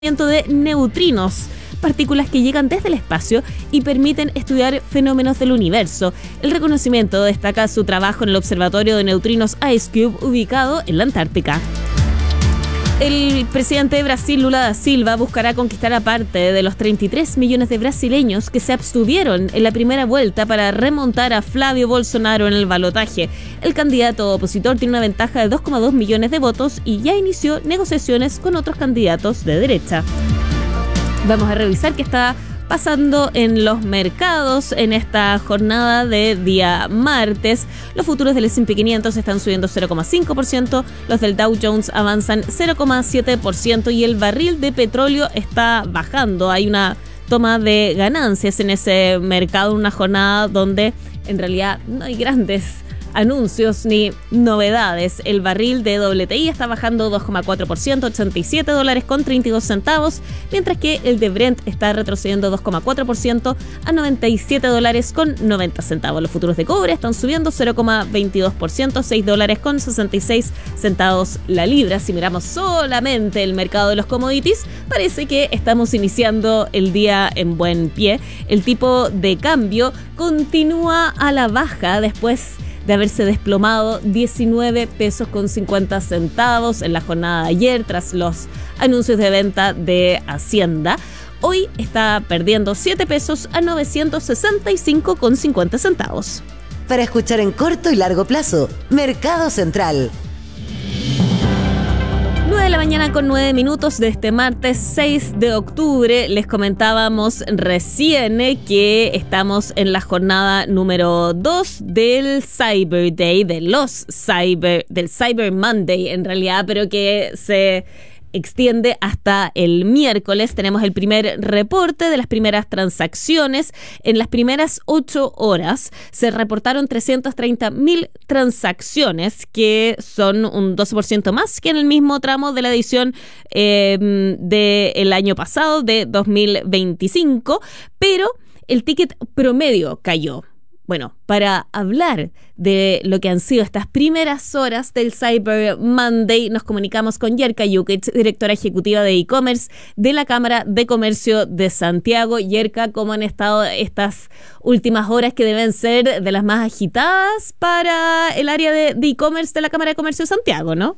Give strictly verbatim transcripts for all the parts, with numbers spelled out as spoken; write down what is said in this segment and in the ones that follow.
de neutrinos, partículas que llegan desde el espacio y permiten estudiar fenómenos del universo. El reconocimiento destaca su trabajo en el Observatorio de Neutrinos IceCube, ubicado en la Antártica. El presidente de Brasil, Lula da Silva, buscará conquistar a parte de los treinta y tres millones de brasileños que se abstuvieron en la primera vuelta para remontar a Flávio Bolsonaro en el balotaje. El candidato opositor tiene una ventaja de dos coma dos millones de votos y ya inició negociaciones con otros candidatos de derecha. Vamos a revisar qué está pasando en los mercados en esta jornada de día martes. Los futuros del ese and pe quinientos están subiendo cero coma cinco por ciento, los del Dow Jones avanzan cero coma siete por ciento y el barril de petróleo está bajando. Hay una toma de ganancias en ese mercado, una jornada donde en realidad no hay grandes anuncios ni novedades. El barril de doble te i está bajando dos coma cuatro por ciento, ochenta y siete dólares con treinta y dos centavos, mientras que el de Brent está retrocediendo dos coma cuatro por ciento a noventa y siete dólares con noventa centavos. Los futuros de cobre están subiendo cero coma veintidós por ciento, seis dólares con sesenta y seis centavos la libra. Si miramos solamente el mercado de los commodities, parece que estamos iniciando el día en buen pie. El tipo de cambio continúa a la baja después de haberse desplomado diecinueve pesos con cincuenta centavos en la jornada de ayer tras los anuncios de venta de Hacienda. Hoy está perdiendo siete pesos a novecientos sesenta y cinco con cincuenta centavos. Para escuchar en corto y largo plazo, Mercado Central. nueve de la mañana con nueve minutos de este martes seis de octubre. Les comentábamos recién que estamos en la jornada número dos del Cyber Day, de los Cyber, del Cyber Monday en realidad, pero que se extiende hasta el miércoles. Tenemos el primer reporte de las primeras transacciones. En las primeras ocho horas se reportaron trescientas treinta mil transacciones, que son un doce por ciento más que en el mismo tramo de la edición eh, del año pasado, de dos mil veinticinco, pero el ticket promedio cayó. Bueno, para hablar de lo que han sido estas primeras horas del Cyber Monday, nos comunicamos con Yerka Yukic, directora ejecutiva de e-commerce de la Cámara de Comercio de Santiago. Yerka, ¿cómo han estado estas últimas horas que deben ser de las más agitadas para el área de e-commerce de la Cámara de Comercio de Santiago, no?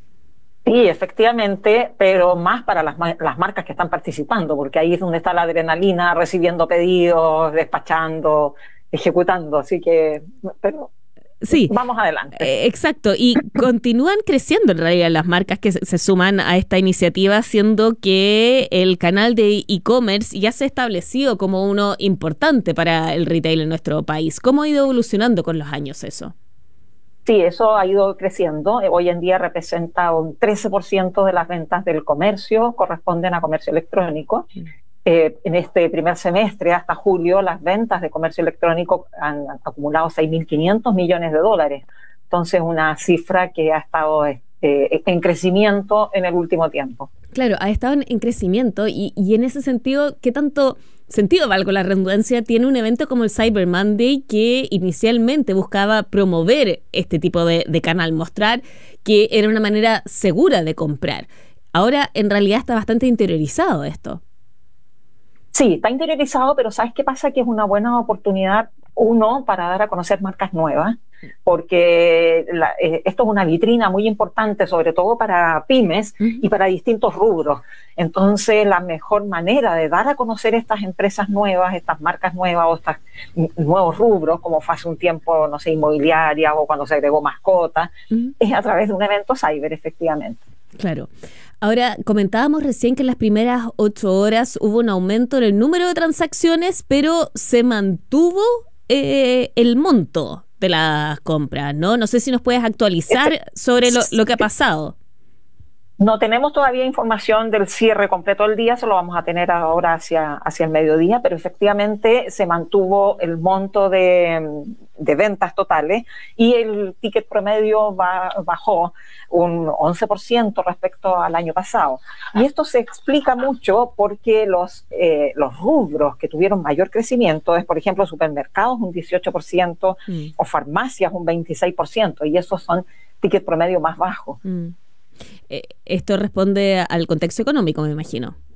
Sí, efectivamente, pero más para las, las marcas que están participando, porque ahí es donde está la adrenalina, recibiendo pedidos, despachando, ejecutando, así que pero sí, vamos adelante. Eh, exacto, y continúan creciendo en realidad las marcas que se, se suman a esta iniciativa, siendo que el canal de e-commerce ya se ha establecido como uno importante para el retail en nuestro país. ¿Cómo ha ido evolucionando con los años eso? Sí, eso ha ido creciendo. Hoy en día representa un trece por ciento de las ventas del comercio, corresponden a comercio electrónico. Mm. Eh, en este primer semestre, hasta julio, las ventas de comercio electrónico han, han acumulado seis mil quinientos millones de dólares. Entonces, una cifra que ha estado eh, en crecimiento en el último tiempo. Claro, ha estado en, en crecimiento y, y en ese sentido, ¿qué tanto sentido, valgo la redundancia, tiene un evento como el Cyber Monday, que inicialmente buscaba promover este tipo de, de canal, mostrar que era una manera segura de comprar? Ahora, en realidad, está bastante interiorizado esto. Sí, está interiorizado, pero ¿sabes qué pasa? Que es una buena oportunidad, uno, para dar a conocer marcas nuevas, porque la, eh, esto es una vitrina muy importante, sobre todo para pymes uh-huh. y para distintos rubros. Entonces, la mejor manera de dar a conocer estas empresas nuevas, estas marcas nuevas o estos nuevos rubros, como fue hace un tiempo, no sé, inmobiliaria o cuando se agregó mascota, uh-huh. es a través de un evento cyber, efectivamente. Claro. Ahora, comentábamos recién que en las primeras ocho horas hubo un aumento en el número de transacciones, pero se mantuvo eh, el monto de las compras, ¿no? No sé si nos puedes actualizar sobre lo, lo que ha pasado. No tenemos todavía información del cierre completo del día, se lo vamos a tener ahora hacia, hacia el mediodía, pero efectivamente se mantuvo el monto de, de ventas totales y el ticket promedio va, bajó un once por ciento respecto al año pasado. Y esto se explica mucho porque los, eh, los rubros que tuvieron mayor crecimiento es, por ejemplo, supermercados un dieciocho por ciento mm. o farmacias un veintiséis por ciento, y esos son ticket promedio más bajos. Mm. Eh, esto responde al contexto económico, me imagino.